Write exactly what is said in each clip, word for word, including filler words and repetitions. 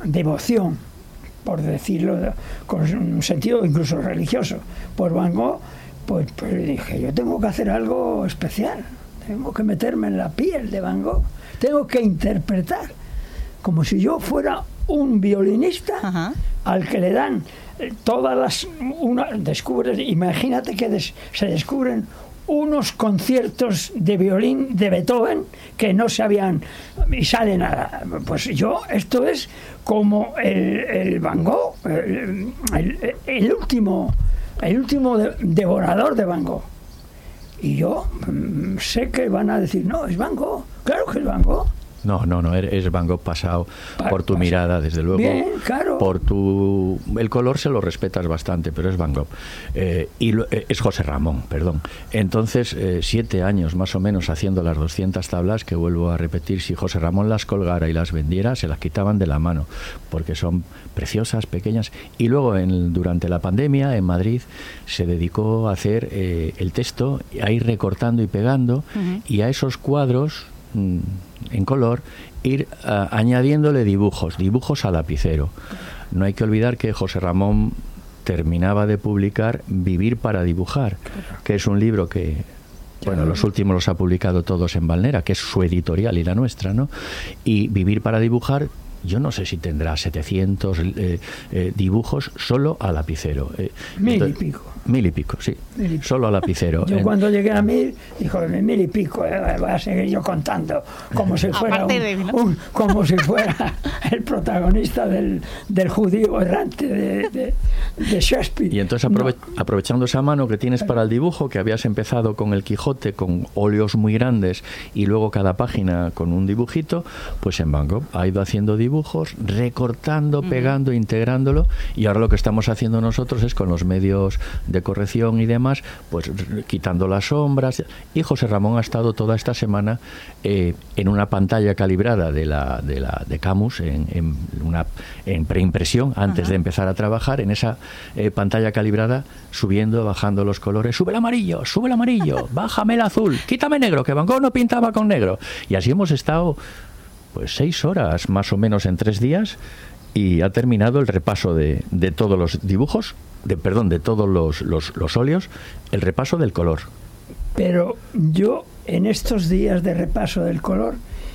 devoción, por decirlo con un sentido incluso religioso, por Van Gogh, pues, pues dije, yo tengo que hacer algo especial, tengo que meterme en la piel de Van Gogh, tengo que interpretar, como si yo fuera un violinista. Ajá. Al que le dan todas las... Una, descubres, imagínate que des, se descubren unos conciertos de violín de Beethoven que no se habían... y sale nada. Pues yo, esto es como el, el Van Gogh, el, el, el último el último de, devorador de Van Gogh. Y yo mmm, sé que van a decir, no, es Van Gogh, claro que es Van Gogh. No, no, no, es Van Gogh pasado por tu mirada, desde luego. Bien, claro. Por tu... El color se lo respetas bastante, pero es Van Gogh. Eh, y lo, eh, es José Ramón, perdón. Entonces, eh, siete años más o menos haciendo las doscientas tablas, que vuelvo a repetir, si José Ramón las colgara y las vendiera, se las quitaban de la mano, porque son preciosas, pequeñas. Y luego, en, durante la pandemia, en Madrid, se dedicó a hacer eh, el texto, a ir recortando y pegando, uh-huh. y a esos cuadros en color, ir uh, añadiéndole dibujos, dibujos a lapicero. No hay que olvidar que José Ramón terminaba de publicar Vivir para dibujar, que es un libro que, bueno, los últimos los ha publicado todos en Valnera, que es su editorial y la nuestra, ¿no? Y Vivir para dibujar, yo no sé si tendrá setecientos eh, eh, dibujos solo a lapicero. Eh, mil entonces, y pico. Mil y pico, sí. Mil y pico. Solo a lapicero. Yo en... cuando llegué a mil, dijo, mil y pico, eh, voy a seguir yo contando como si fuera un, de, ¿no? un, como si fuera el protagonista del, del judío errante de, de, de Shakespeare. Y entonces aprove no. aprovechando esa mano que tienes para el dibujo, que habías empezado con el Quijote, con óleos muy grandes, y luego cada página con un dibujito, pues en Van Gogh ha ido haciendo dibujos, recortando, pegando, mm. integrándolo, y ahora lo que estamos haciendo nosotros es con los medios de corrección y demás, pues quitando las sombras. Y José Ramón ha estado toda esta semana eh, en una pantalla calibrada de la de la de Camus, en, en una en preimpresión, antes Ajá. de empezar a trabajar, en esa eh, pantalla calibrada, subiendo, bajando los colores, sube el amarillo, sube el amarillo, bájame el azul, quítame negro, que Van Gogh no pintaba con negro. Y así hemos estado pues seis horas más o menos en tres días, y ha terminado el repaso de, de todos los dibujos, de perdón, de todos los, los, los óleos, el repaso del color. Pero yo, en estos días de repaso del color,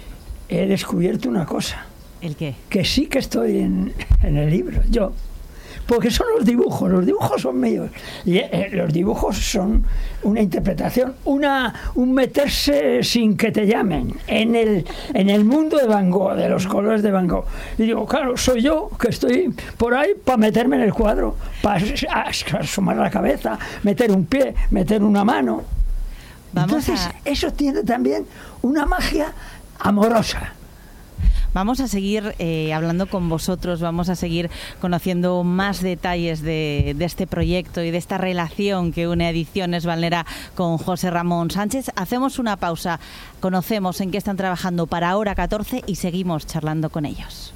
he descubierto una cosa. ¿El qué? Que sí que estoy en, en el libro, yo. Porque son los dibujos, los dibujos son míos. Y eh, los dibujos son una interpretación, una un meterse sin que te llamen en el, en el mundo de Van Gogh, de los colores de Van Gogh. Y digo, claro, soy yo que estoy por ahí para meterme en el cuadro, para asomar la cabeza, meter un pie, meter una mano. Vamos Entonces, a... eso tiene también una magia amorosa. Vamos a seguir eh, hablando con vosotros, vamos a seguir conociendo más detalles de, de este proyecto y de esta relación que une Ediciones Valnera con José Ramón Sánchez. Hacemos una pausa, conocemos en qué están trabajando para Hora catorce y seguimos charlando con ellos.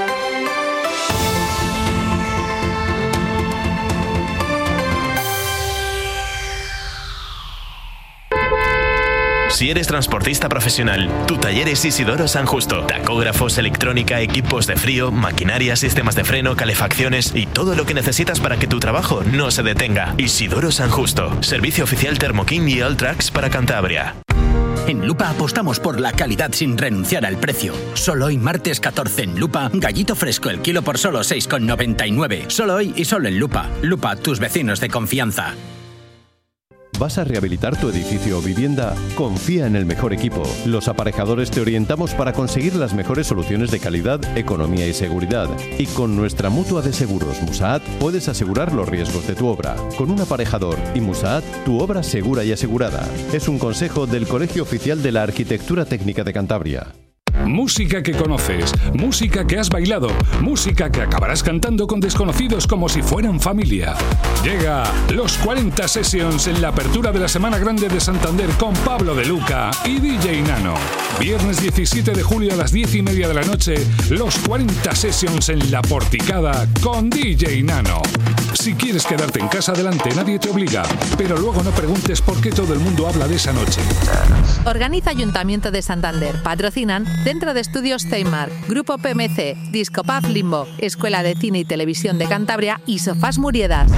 Si eres transportista profesional, tu taller es Isidoro San Justo. Tacógrafos, electrónica, equipos de frío, maquinaria, sistemas de freno, calefacciones y todo lo que necesitas para que tu trabajo no se detenga. Isidoro San Justo. Servicio oficial Thermoking y Alltrax para Cantabria. En Lupa apostamos por la calidad sin renunciar al precio. Solo hoy, martes catorce, en Lupa, gallito fresco el kilo por solo seis con noventa y nueve. Solo hoy y solo en Lupa. Lupa, tus vecinos de confianza. ¿Vas a rehabilitar tu edificio o vivienda? Confía en el mejor equipo. Los aparejadores te orientamos para conseguir las mejores soluciones de calidad, economía y seguridad. Y con nuestra mutua de seguros Musaat puedes asegurar los riesgos de tu obra. Con un aparejador y Musaat, tu obra segura y asegurada. Es un consejo del Colegio Oficial de la Arquitectura Técnica de Cantabria. Música que conoces, música que has bailado, música que acabarás cantando con desconocidos como si fueran familia. Llega Los cuarenta Sessions en la apertura de la Semana Grande de Santander con Pablo de Luca y D J Nano. Viernes diecisiete de julio a las diez y media de la noche, Los cuarenta Sessions en La Porticada con D J Nano. Si quieres quedarte en casa, adelante, nadie te obliga, pero luego no preguntes por qué todo el mundo habla de esa noche. Organiza Ayuntamiento de Santander. Patrocinan The Centro de Estudios Ceimar, Grupo P M C, Discopub Limbo, Escuela de Cine y Televisión de Cantabria y Sofás Muriedas.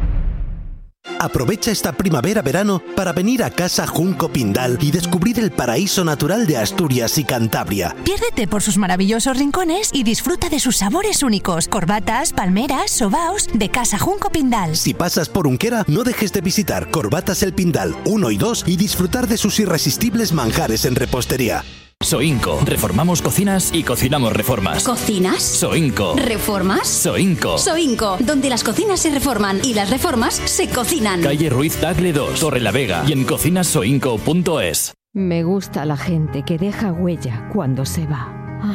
Aprovecha esta primavera-verano para venir a Casa Junco Pindal y descubrir el paraíso natural de Asturias y Cantabria. Piérdete por sus maravillosos rincones y disfruta de sus sabores únicos. Corbatas, palmeras, sobaos de Casa Junco Pindal. Si pasas por Unquera, no dejes de visitar Corbatas El Pindal uno y dos y disfrutar de sus irresistibles manjares en repostería. Soinco. Reformamos cocinas y cocinamos reformas. ¿Cocinas? Soinco. ¿Reformas? Soinco. Soinco, donde las cocinas se reforman y las reformas se cocinan. Calle Ruiz Tagle dos, Torre la Vega y en cocinasoinco punto es. Me gusta la gente que deja huella cuando se va.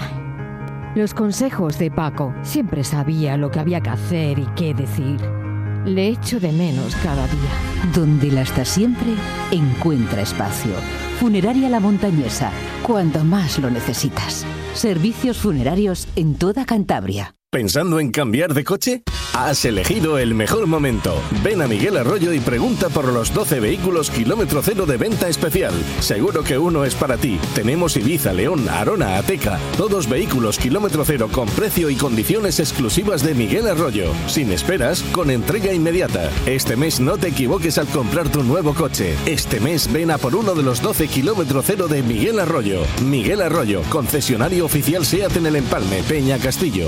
Ay, los consejos de Paco. Siempre sabía lo que había que hacer y qué decir. Le echo de menos cada día. Donde la está siempre, encuentra espacio. Funeraria La Montañesa, cuando más lo necesitas. Servicios funerarios en toda Cantabria. ¿Pensando en cambiar de coche? Has elegido el mejor momento. Ven a Miguel Arroyo y pregunta por los doce vehículos kilómetro cero de venta especial. Seguro que uno es para ti. Tenemos Ibiza, León, Arona, Ateca. Todos vehículos kilómetro cero con precio y condiciones exclusivas de Miguel Arroyo. Sin esperas, con entrega inmediata. Este mes no te equivoques al comprar tu nuevo coche. Este mes ven a por uno de los doce kilómetro cero de Miguel Arroyo. Miguel Arroyo, concesionario oficial SEAT en el Empalme, Peña Castillo.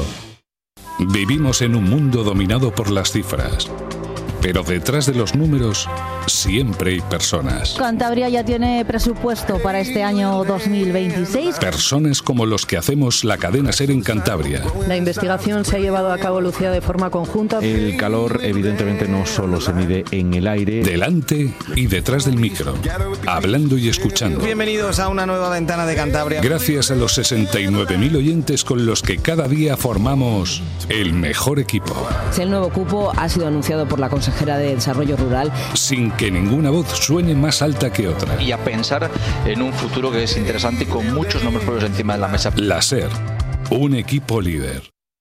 Vivimos en un mundo dominado por las cifras, pero detrás de los números siempre hay personas. Cantabria ya tiene presupuesto para este año dos mil veintiséis. Personas como los que hacemos la cadena SER en Cantabria. La investigación se ha llevado a cabo, Lucía, de forma conjunta. El calor evidentemente no solo se mide en el aire. Delante y detrás del micro, hablando y escuchando. Bienvenidos a una nueva ventana de Cantabria. Gracias a los sesenta y nueve mil oyentes con los que cada día formamos el mejor equipo. El nuevo cupo ha sido anunciado por la consejera de Desarrollo Rural. Sin que ninguna voz suene más alta que otra. Y a pensar en un futuro que es interesante y con muchos nombres propios encima de la mesa. La SER, un equipo líder.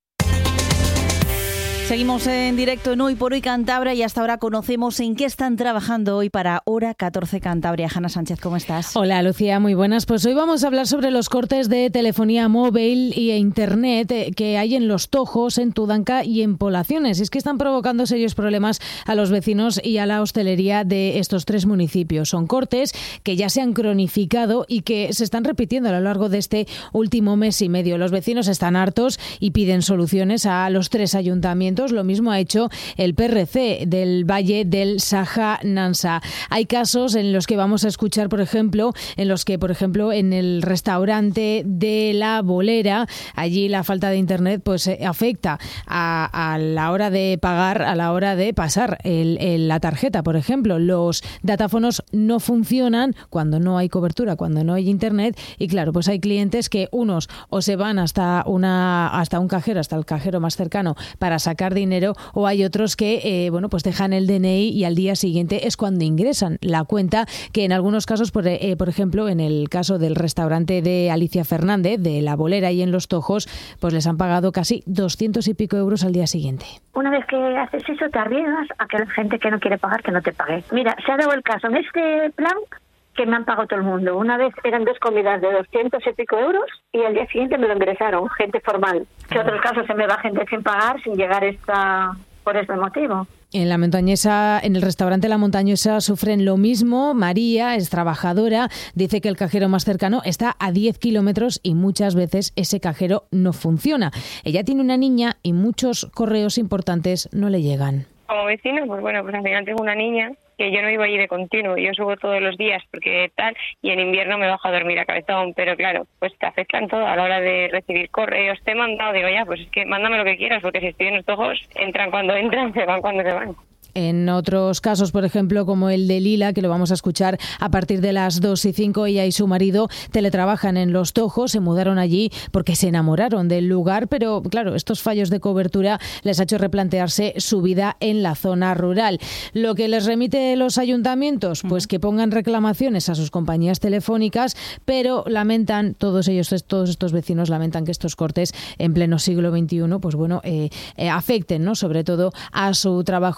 Seguimos en directo en Hoy por Hoy Cantabria y hasta ahora conocemos en qué están trabajando hoy para Hora catorce Cantabria. Hanna Sánchez, ¿cómo estás? Hola Lucía, muy buenas. Pues hoy vamos a hablar sobre los cortes de telefonía móvil y internet que hay en Los Tojos, en Tudanca y en Polaciones. Es que están provocando serios problemas a los vecinos y a la hostelería de estos tres municipios. Son cortes que ya se han cronificado y que se están repitiendo a lo largo de este último mes y medio. Los vecinos están hartos y piden soluciones a los tres ayuntamientos. Lo mismo ha hecho el P R C del Valle del Saja-Nansa. Hay casos en los que vamos a escuchar, por ejemplo, en los que, por ejemplo, en el restaurante de La Bolera, allí la falta de internet pues afecta a, a la hora de pagar, a la hora de pasar el, el, la tarjeta, por ejemplo. Los datáfonos no funcionan cuando no hay cobertura, cuando no hay internet y claro, pues hay clientes que unos o se van hasta una hasta un cajero, hasta el cajero más cercano para sacar dinero o hay otros que eh, bueno pues dejan el D N I y al día siguiente es cuando ingresan la cuenta, que en algunos casos, por, eh, por ejemplo, en el caso del restaurante de Alicia Fernández, de La Bolera y en Los Tojos, pues les han pagado casi doscientos y pico euros al día siguiente. Una vez que haces eso te arriesgas a que la gente que no quiere pagar que no te pague. Mira, se ha dado el caso en este plan que me han pagado todo el mundo. Una vez eran dos comidas de doscientos y pico euros y al día siguiente me lo ingresaron, gente formal. Que otros casos se me va gente sin pagar, sin llegar esta por este motivo. En la Montañesa, en el restaurante La Montañesa sufren lo mismo. María es trabajadora, dice que el cajero más cercano está a diez kilómetros y muchas veces ese cajero no funciona. Ella tiene una niña y muchos correos importantes no le llegan. Como vecino, pues bueno, pues al final tengo una niña que yo no vivo allí de continuo, yo subo todos los días porque tal, y en invierno me bajo a dormir a cabezón, pero claro, pues te afectan todo a la hora de recibir correos, te he mandado, digo ya, pues es que mándame lo que quieras, porque si estoy en Los Tojos, entran cuando entran, se van cuando se van. En otros casos, por ejemplo, como el de Lila, que lo vamos a escuchar a partir de las dos y cinco, ella y su marido teletrabajan en Los Tojos, se mudaron allí porque se enamoraron del lugar, pero claro, estos fallos de cobertura les ha hecho replantearse su vida en la zona rural. Lo que les remite los ayuntamientos, pues que pongan reclamaciones a sus compañías telefónicas, pero lamentan, todos ellos, todos estos vecinos lamentan que estos cortes en pleno siglo veintiuno, pues bueno, eh, eh, afecten, ¿no?, sobre todo a su trabajo y a su vida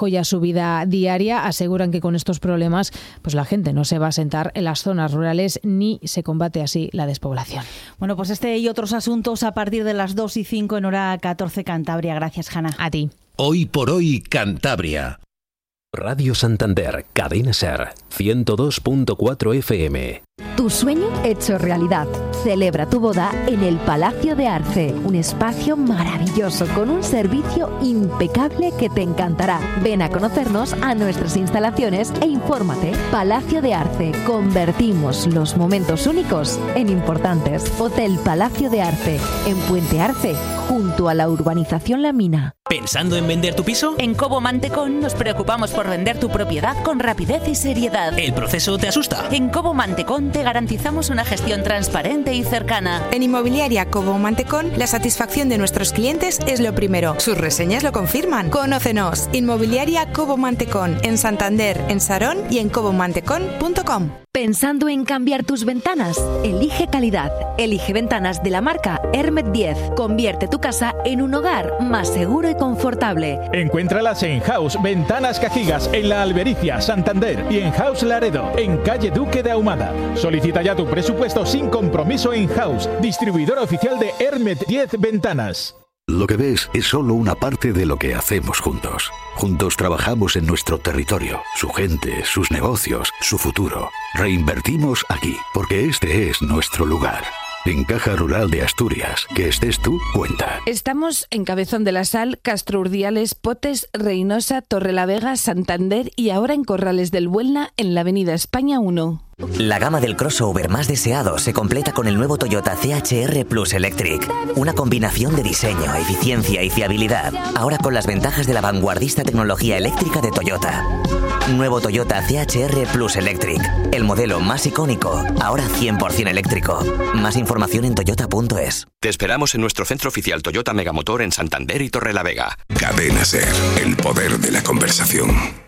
vida diaria. Aseguran que con estos problemas pues la gente no se va a asentar en las zonas rurales ni se combate así la despoblación. Bueno, pues este y otros asuntos a partir de las dos y cinco en hora catorce Cantabria. Gracias, Hanna. A ti. Hoy por hoy, Cantabria. Radio Santander, Cadena Ser, ciento dos punto cuatro F M. Tu sueño hecho realidad. Celebra tu boda en el Palacio de Arce, un espacio maravilloso con un servicio impecable que te encantará. Ven a conocernos a nuestras instalaciones e infórmate. Palacio de Arce, convertimos los momentos únicos en importantes. Hotel Palacio de Arce, en Puente Arce, junto a la urbanización La Mina. ¿Pensando en vender tu piso? En Cobo Mantecón nos preocupamos por vender tu propiedad con rapidez y seriedad. ¿El proceso te asusta? En Cobo Mantecón te garantizamos una gestión transparente y cercana. En Inmobiliaria Cobo Mantecón, la satisfacción de nuestros clientes es lo primero. Sus reseñas lo confirman. Conócenos. Inmobiliaria Cobo Mantecón, en Santander, en Sarón y en cobo mantecón punto com. ¿Pensando en cambiar tus ventanas? Elige calidad. Elige ventanas de la marca Hermet diez. Convierte tu casa en un hogar más seguro y confortable. Encuéntralas en House Ventanas Cajigas, en La Albericia, Santander, y en House Laredo, en calle Duque de Ahumada. Solicita ya tu presupuesto sin compromiso en House, distribuidor oficial de Hermet diez Ventanas. Lo que ves es solo una parte de lo que hacemos juntos. Juntos trabajamos en nuestro territorio, su gente, sus negocios, su futuro. Reinvertimos aquí, porque este es nuestro lugar. En Caja Rural de Asturias, que estés tú, cuenta. Estamos en Cabezón de la Sal, Castro Urdiales, Potes, Reynosa, Torrelavega, Santander y ahora en Corrales del Buelna, en la avenida España uno. La gama del crossover más deseado se completa con el nuevo Toyota C H R Plus Electric. Una combinación de diseño, eficiencia y fiabilidad. Ahora con las ventajas de la vanguardista tecnología eléctrica de Toyota. Nuevo Toyota C H R Plus Electric. El modelo más icónico, ahora cien por ciento eléctrico. Más información en toyota punto es. Te esperamos en nuestro centro oficial Toyota Megamotor en Santander y Torrelavega. Cadena Ser, el poder de la conversación.